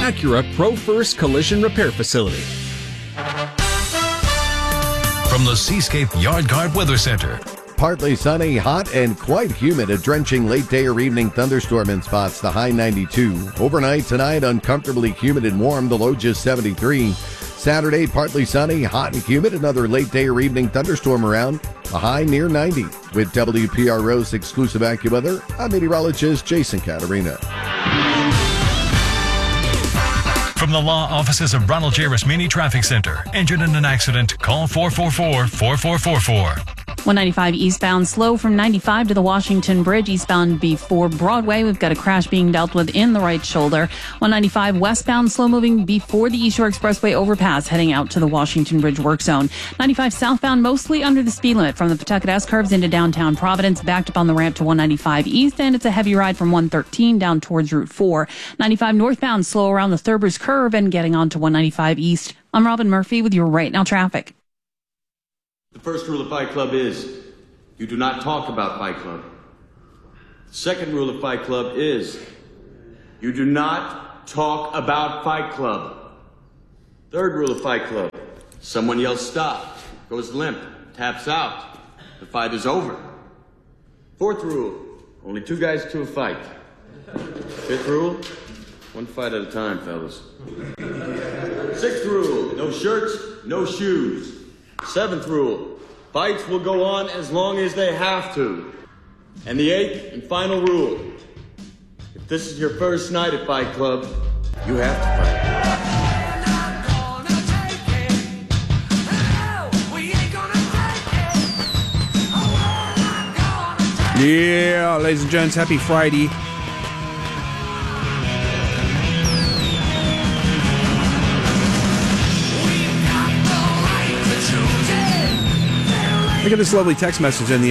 Acura Pro First Collision Repair Facility. From the Seascape Yard Guard Weather Center. Partly sunny, hot, and quite humid. A drenching late day or evening thunderstorm in spots, the high 92. Overnight tonight, uncomfortably humid and warm, the low just 73. Saturday, partly sunny, hot and humid. Another late day or evening thunderstorm around, a high near 90. With WPRO's exclusive AccuWeather, I'm meteorologist Jason Caterina. From the law offices of Ronald J. Rasmini Traffic Center. Injured in an accident? Call 444-4444. 195 eastbound slow from 95 to the Washington Bridge. Eastbound before Broadway. We've got a crash being dealt with in the right shoulder. 195 westbound slow moving before the East Shore Expressway overpass heading out to the Washington Bridge work zone. 95 southbound mostly under the speed limit from the Pawtucket S-curves into downtown Providence. Backed up on the ramp to 195 east, and it's a heavy ride from 113 down towards Route 4. 95 northbound slow around the Thurbers curve and getting on to 195 east. I'm Robin Murphy with your Right Now traffic. The first rule of Fight Club is you do not talk about Fight Club. The second rule of Fight Club is you do not talk about Fight Club. Third rule of Fight Club, someone yells stop, goes limp, taps out. The fight is over. Fourth rule, only two guys to a fight. Fifth rule, one fight at a time, fellas. Sixth rule, no shirts, no shoes. Seventh rule, fights will go on as long as they have to. And the eighth and final rule, if this is your first night at Fight Club, you have to fight. Yeah, ladies and gents, happy Friday. I got this lovely text message in the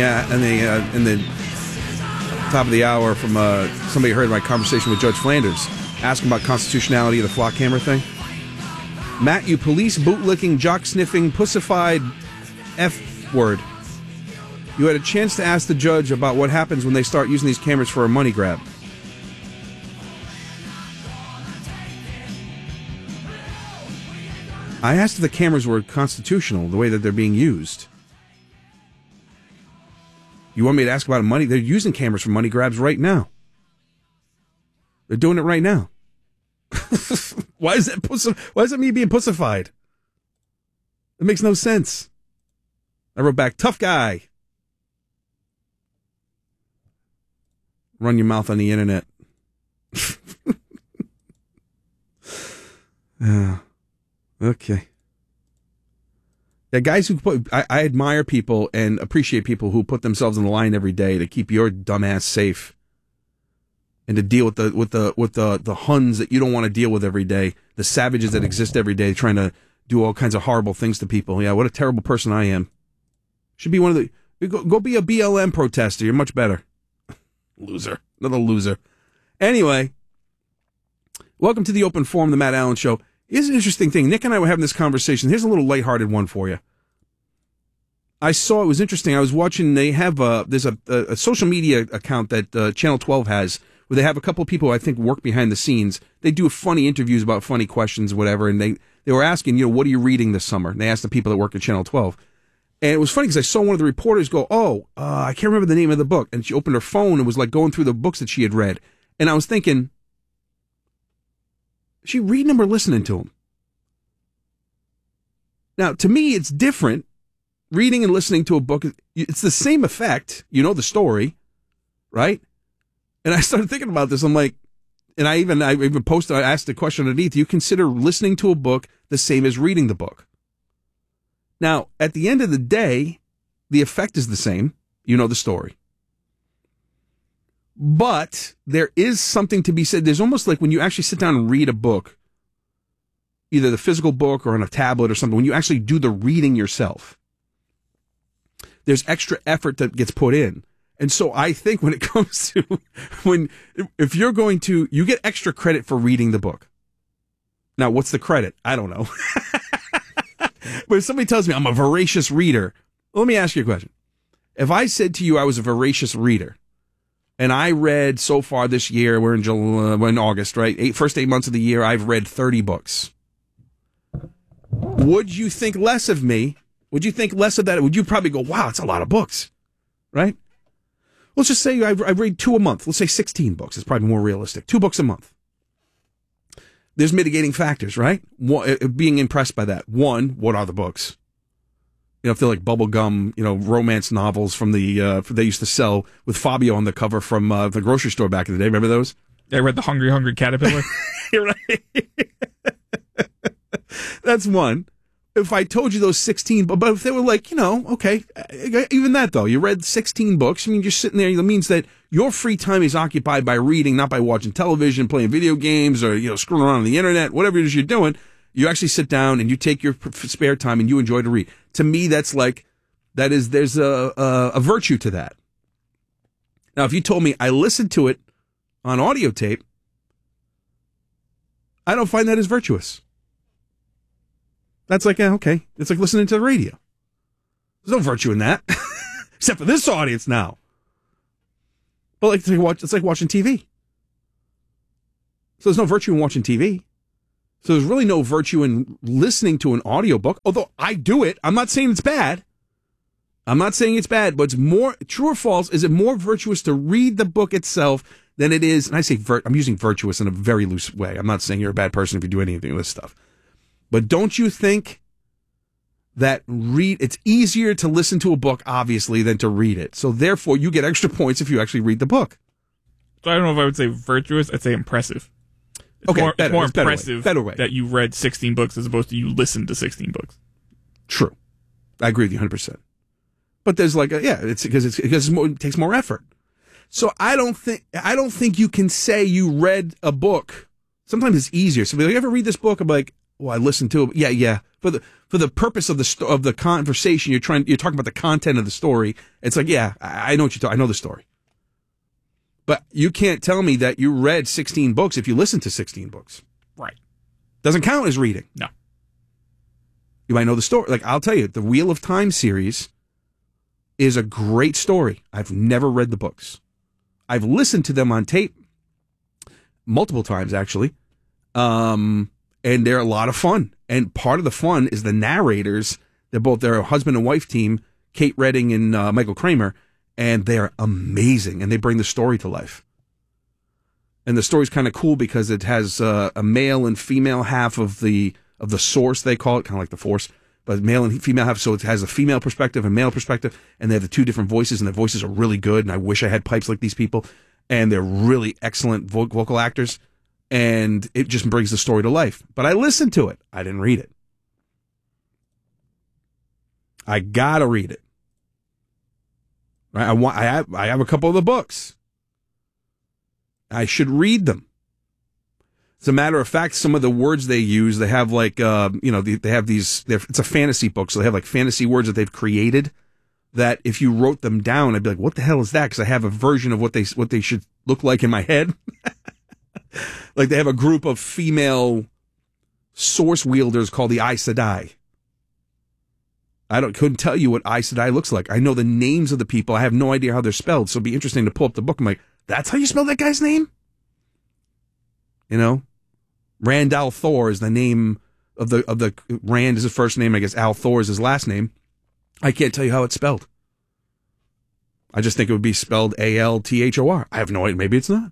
top of the hour from somebody who heard my conversation with Judge Flanders, asking about constitutionality of the flock camera thing. Matt, you police bootlicking, jock sniffing, pussified F word. You had a chance to ask the judge about what happens when they start using these cameras for a money grab. I asked if the cameras were constitutional, the way that they're being used. You want me to ask about money? They're using cameras for money grabs right now. They're doing it right now. Why is that me being pussified? It makes no sense. I wrote back, tough guy. Run your mouth on the internet. Okay. Yeah, guys who I admire people and appreciate people who put themselves on the line every day to keep your dumbass safe and to deal with the Huns that you don't want to deal with every day, the savages that exist every day trying to do all kinds of horrible things to people. Yeah, what a terrible person I am. Should be one of the go be a BLM protester. You're much better. Loser. Another loser. Anyway, welcome to the Open Forum, the Matt Allen Show. Here's an interesting thing. Nick and I were having this conversation. Here's a little lighthearted one for you. I saw, it was interesting. I was watching, they have, there's a social media account that Channel 12 has, where they have a couple of people who I think work behind the scenes. They do funny interviews about funny questions, whatever, and they were asking, what are you reading this summer? And they asked the people that work at Channel 12. And it was funny because I saw one of the reporters go, I can't remember the name of the book. And she opened her phone and was like going through the books that she had read. And I was thinking, is she reading them or listening to them? Now, to me, it's different. Reading and listening to a book, it's the same effect. You know the story, right? And I started thinking about this. I'm like, and I even posted, I asked the question underneath, do you consider listening to a book the same as reading the book? Now, at the end of the day, the effect is the same. You know the story. But there is something to be said. There's almost like when you actually sit down and read a book, either the physical book or on a tablet or something, when you actually do the reading yourself, there's extra effort that gets put in. And so I think when it comes to if you're going to, you get extra credit for reading the book. Now, what's the credit? I don't know. But if somebody tells me I'm a voracious reader, let me ask you a question. If I said to you I was a voracious reader, And I read so far this year, we're in August, right? First 8 months of the year, I've read 30 books. Would you think less of me? Would you think less of that? Would you probably go, wow, it's a lot of books, right? Let's just say I read 2 a month. Let's say 16 books. It's probably more realistic. 2 books a month. There's mitigating factors, right? Being impressed by that. One, what are the books? If they're like bubblegum, romance novels from they used to sell with Fabio on the cover from the grocery store back in the day. Remember those? I read The Hungry Hungry Caterpillar. You're right. That's one. If I told you those 16, but if they were like, okay, even that though, you read 16 books. I mean, you're sitting there. It means that your free time is occupied by reading, not by watching television, playing video games, or, screwing around on the internet, whatever it is you're doing. You actually sit down and you take your spare time and you enjoy to read. To me, there's a virtue to that. Now, if you told me I listened to it on audio tape, I don't find that as virtuous. That's like, okay, it's like listening to the radio. There's no virtue in that, except for this audience now. But it's like watching TV. So there's no virtue in watching TV. So there's really no virtue in listening to an audiobook, although I do it. I'm not saying it's bad. But it's more, true or false, is it more virtuous to read the book itself than it is, and I say I'm using virtuous in a very loose way. I'm not saying you're a bad person if you do anything with this stuff. But don't you think that it's easier to listen to a book, obviously, than to read it? So therefore, you get extra points if you actually read the book. So I don't know if I would say virtuous. I'd say impressive. It's more impressive better way. That you read 16 books as opposed to you listened to 16 books. True. I agree with you 100%. But there's it's because it takes more effort. So I don't think you can say you read a book. Sometimes it's easier. So if you ever read this book, I'm like, well, I listened to it. Yeah. For the purpose of the conversation, you're talking about the content of the story. It's like, yeah, I know what you're talking. I know the story. But you can't tell me that you read 16 books if you listened to 16 books. Right. Doesn't count as reading. No. You might know the story. Like, I'll tell you, the Wheel of Time series is a great story. I've never read the books. I've listened to them on tape multiple times, actually. And they're a lot of fun. And part of the fun is the narrators. They're both their husband and wife team, Kate Redding and Michael Kramer, and they're amazing. And they bring the story to life. And the story's kind of cool because it has a male and female half of the source, they call it, kind of like the Force, but male and female half. So it has a female perspective and male perspective, and they have the two different voices, and the voices are really good. And I wish I had pipes like these people. And they're really excellent vocal actors. And it just brings the story to life. But I listened to it. I didn't read it. I gotta read it. Right? I have a couple of the books. I should read them. As a matter of fact, some of the words they use, they have like, they have these, it's a fantasy book, so they have like fantasy words that they've created that if you wrote them down, I'd be like, what the hell is that? Because I have a version of what they should look like in my head. Like they have a group of female source wielders called the Aes Sedai. Couldn't tell you what Aes Sedai looks like. I know the names of the people. I have no idea how they're spelled. So it'd be interesting to pull up the book. I'm like, that's how you spell that guy's name? Rand al'Thor is the name of the Rand is his first name. I guess al'Thor is his last name. I can't tell you how it's spelled. I just think it would be spelled Althor. I have no idea. Maybe it's not.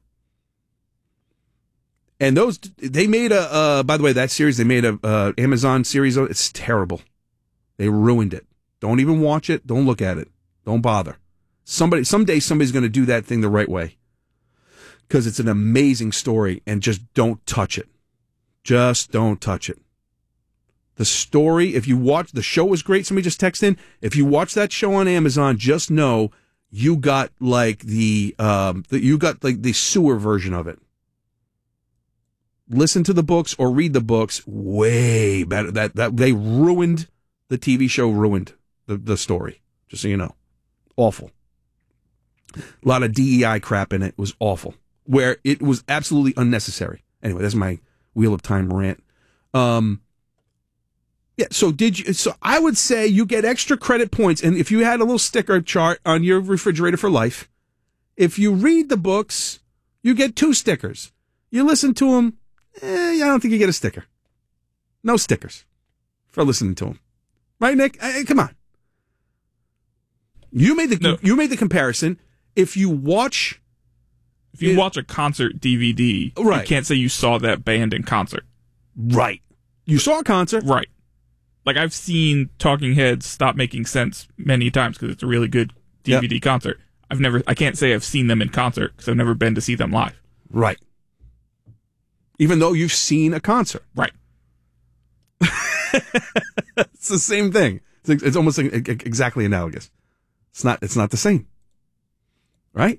And they made by the way, that series, they made a Amazon series. It's terrible. They ruined it. Don't even watch it. Don't look at it. Don't bother. Someday somebody's going to do that thing the right way. Because it's an amazing story, and just don't touch it. Just don't touch it. The story, if you watch, the show is great. Somebody just texted in. If you watch that show on Amazon, just know you got like the sewer version of it. Listen to the books or read the books. Way better. That they ruined the TV show. Ruined the story. Just so you know, awful. A lot of DEI crap in it. It was awful. Where it was absolutely unnecessary. Anyway, that's my Wheel of Time rant. Yeah. So I would say you get extra credit points, and if you had a little sticker chart on your refrigerator for life, If you read the books, you get 2 stickers. You listen to them, I don't think you get a sticker. No stickers for listening to them. Right, Nick? Come on. You made the comparison. If you watch a concert DVD, right, you can't say you saw that band in concert. Right. You saw a concert. Right. Like, I've seen Talking Heads Stop Making Sense many times because it's a really good DVD concert. I can't say I've seen them in concert because I've never been to see them live. Right. Even though you've seen a concert. Right. It's the same thing. It's almost exactly analogous. It's not the same. Right?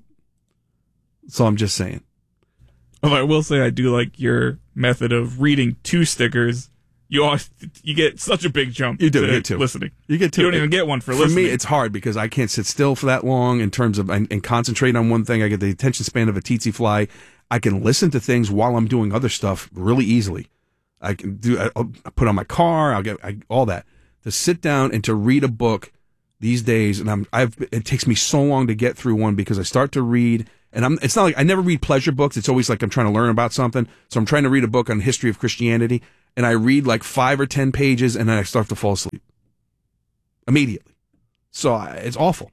So I'm just saying. Although I will say I do like your method of reading 2 stickers. You get such a big jump. You do. You get 2. Listening. You get 2. You don't even get one for listening. For me, it's hard because I can't sit still for that long in terms of and concentrate on one thing. I get the attention span of a tsetse fly. I can listen to things while I'm doing other stuff really easily. I'll put on my car. All that. To sit down and to read a book these days, and it takes me so long to get through one because I start to read, and it's not like I never read pleasure books. It's always like I'm trying to learn about something. So I'm trying to read a book on the history of Christianity, and I read like 5 or 10 pages, and then I start to fall asleep immediately. So it's awful.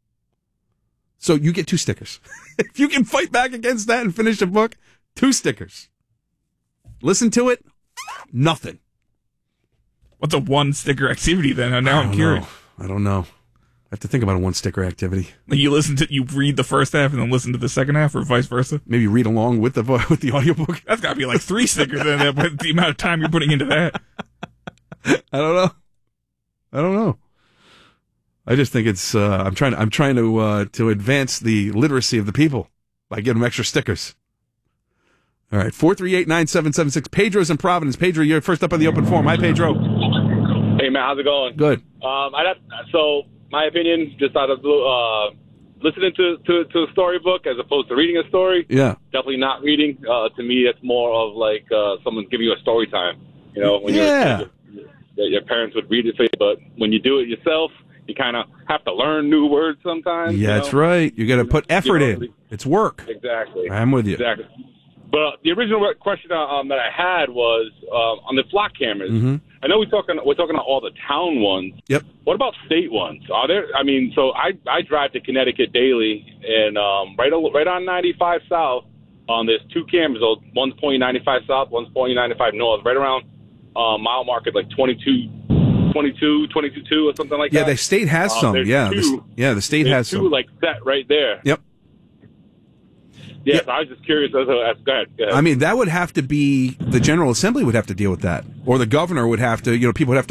So you get 2 stickers. If you can fight back against that and finish a book, 2 stickers. Listen to it, nothing. What's a 1 sticker activity then? Now I'm curious. I don't know. I have to think about a 1 sticker activity. Like you read the first half and then listen to the second half, or vice versa. Maybe read along with the audiobook. That's got to be like 3 stickers then. But the amount of time you're putting into that. I don't know. I just think it's. I'm trying to advance the literacy of the people by giving them extra stickers. All right, 438-9776. Pedro's in Providence. Pedro, you're first up on the open forum. Hi, Pedro. Hey, man, how's it going? Good. So, my opinion, just out of listening to a storybook as opposed to reading a story. Yeah. Definitely not reading. To me, it's more of like someone's giving you a story time. You know, when you're a kid, your parents would read it for you, but when you do it yourself, you kind of have to learn new words sometimes. Yeah, that's right. You got to put effort in. It's work. Exactly. I'm with you. Exactly. But the original question that I had was on the flock cameras. Mm-hmm. I know we're talking about all the town ones. Yep. What about state ones? Are there? I mean, so I drive to Connecticut daily, and right on 95 South, there's 2 cameras. One's pointing 95 South, one's pointing 95 North. Right around mile marker like 22.2 or something like that. Yeah, the state has some. Yeah, the state has 2 some. like set right there. Yep. Yes, yeah. I was just curious. Go ahead. I mean, that would have to be the General Assembly would have to deal with that, or the governor would have to. People would have to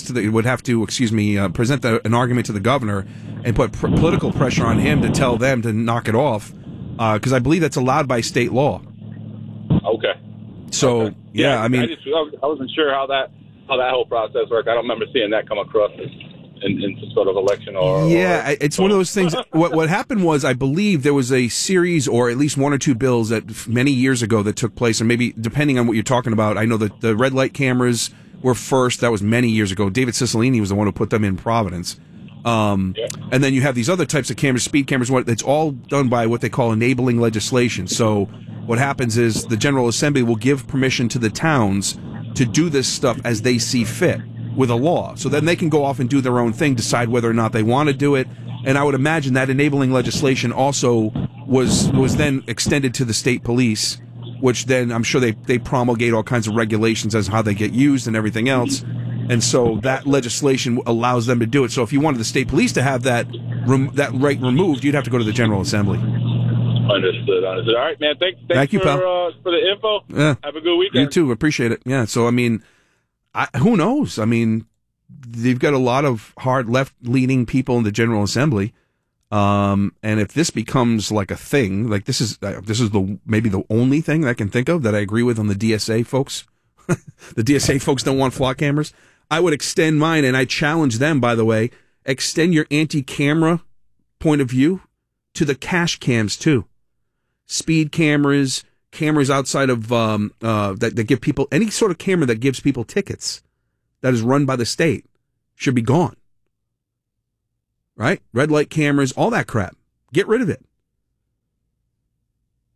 present an argument to the governor and put political pressure on him to tell them to knock it off, because I believe that's allowed by state law. Okay. So okay. yeah, I mean, I wasn't sure how that whole process worked. I don't remember seeing that come across in some sort of election it's one of those things. What happened was, I believe there was a series or at least 1 or 2 bills that many years ago that took place, and maybe depending on what you're talking about, I know that the red light cameras were first. That was many years ago. David Cicilline was the one who put them in Providence. And then you have these other types of cameras, speed cameras. It's all done by what they call enabling legislation. So what happens is the General Assembly will give permission to the towns to do this stuff as they see fit with a law. So then they can go off and do their own thing, decide whether or not they want to do it. And I would imagine that enabling legislation also was then extended to the state police, which then I'm sure they promulgate all kinds of regulations as how they get used and everything else. And so that legislation allows them to do it. So if you wanted the state police to have that right removed, you'd have to go to the General Assembly. Understood. All right, man. Thank you, pal. For the info. Yeah. Have a good weekend. You too. Appreciate it. Yeah. So, I mean, who knows? I mean, they've got a lot of hard left-leaning people in the General Assembly. And if this becomes like a thing, like this is maybe the only thing I can think of that I agree with on the DSA folks. The DSA folks don't want flock cameras. I would extend mine, and I challenge them, by the way, extend your anti-camera point of view to the cash cams too. Speed cameras, cameras outside of that give people any sort of camera that gives people tickets that is run by the state should be gone. Right? Red light cameras, all that crap. Get rid of it.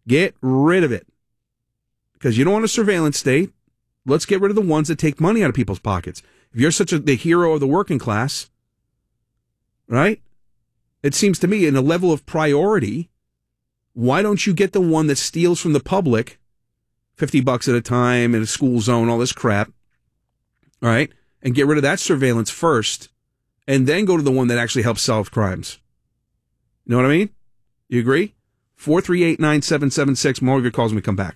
Get rid of it. Because you don't want a surveillance state. Let's get rid of the ones that take money out of people's pockets. If you're the hero of the working class, right? It seems to me in a level of priority, why don't you get the one that steals from the public $50 at a time in a school zone, all this crap, all right? And get rid of that surveillance first, and then go to the one that actually helps solve crimes. You know what I mean? You agree? 438-9776. More of your calls when we come back.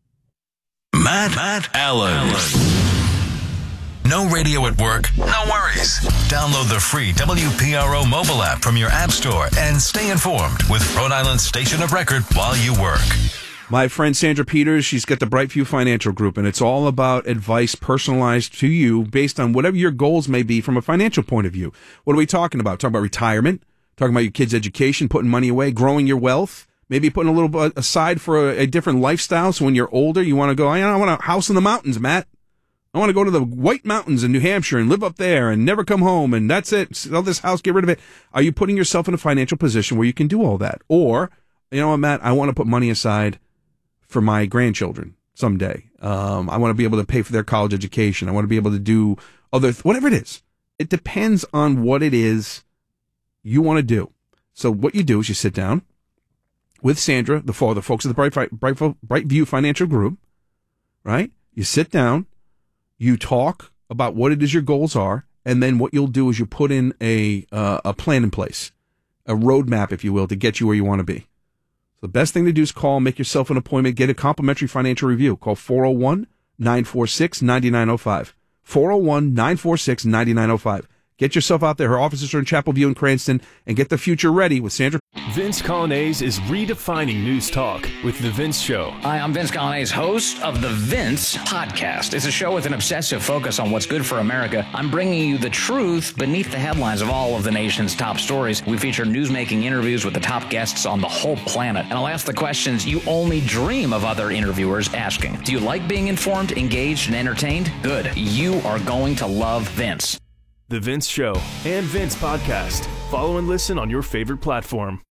Matt Allen. No radio at work? No worries. Download the free WPRO mobile app from your app store and stay informed with Rhode Island's station of record while you work. My friend Sandra Peters, she's got the Brightview Financial Group, and it's all about advice personalized to you based on whatever your goals may be from a financial point of view. What are we talking about? Talking about retirement, talking about your kids' education, putting money away, growing your wealth, maybe putting a little bit aside for a different lifestyle. So when you're older, you want to go, I want a house in the mountains, Matt. I want to go to the White Mountains in New Hampshire and live up there and never come home, and that's it. Sell this house, get rid of it. Are you putting yourself in a financial position where you can do all that? Or, you know what, Matt, I want to put money aside for my grandchildren someday. I want to be able to pay for their college education. I want to be able to do whatever it is. It depends on what it is you want to do. So what you do is you sit down with Sandra, the folks at the Brightview Financial Group, right? You sit down, you talk about what it is your goals are, and then what you'll do is you put in a plan in place, a roadmap, if you will, to get you where you want to be. The best thing to do is call, make yourself an appointment, get a complimentary financial review. Call 401-946-9905. 401-946-9905. Get yourself out there. Her offices are in Chapel View and Cranston, and get the future ready with Sandra. Vince Colonnese is redefining news talk with The Vince Show. Hi, I'm Vince Colonnese, host of The Vince Podcast. It's a show with an obsessive focus on what's good for America. I'm bringing you the truth beneath the headlines of all of the nation's top stories. We feature newsmaking interviews with the top guests on the whole planet. And I'll ask the questions you only dream of other interviewers asking. Do you like being informed, engaged, and entertained? Good. You are going to love Vince. The Vince Show and Vince Podcast. Follow and listen on your favorite platform.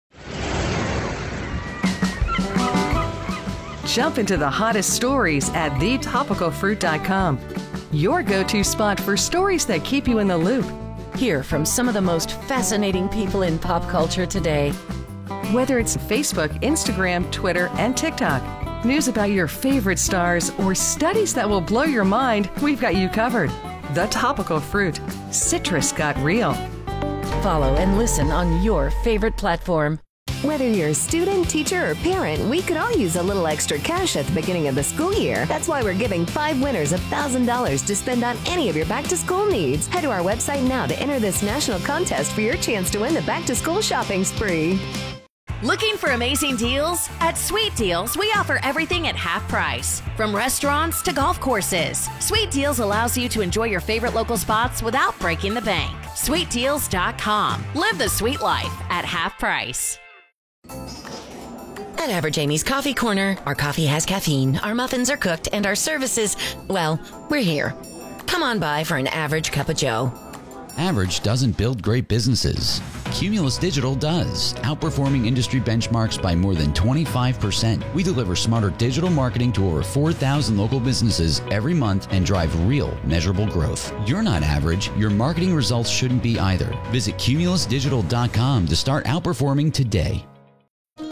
Jump into the hottest stories at thetopicalfruit.com. Your go-to spot for stories that keep you in the loop. Hear from some of the most fascinating people in pop culture today. Whether it's Facebook, Instagram, Twitter, and TikTok, news about your favorite stars, or studies that will blow your mind, we've got you covered. The Topical Fruit. Citrus got real. Follow and listen on your favorite platform. Whether you're a student, teacher, or parent, we could all use a little extra cash at the beginning of the school year. That's why we're giving 5 winners $1,000 to spend on any of your back-to-school needs. Head to our website now to enter this national contest for your chance to win the back-to-school shopping spree. Looking for amazing deals? At Sweet Deals, we offer everything at half price. From restaurants to golf courses, Sweet Deals allows you to enjoy your favorite local spots without breaking the bank. SweetDeals.com. Live the sweet life at half price. At Average Amy's Coffee Corner, our coffee has caffeine, our muffins are cooked, and our services, well, we're here. Come on by for an average cup of joe. Average doesn't build great businesses. Cumulus Digital does, outperforming industry benchmarks by more than 25%. We deliver smarter digital marketing to over 4,000 local businesses every month and drive real, measurable growth. You're not average. Your marketing results shouldn't be either. Visit cumulusdigital.com to start outperforming today.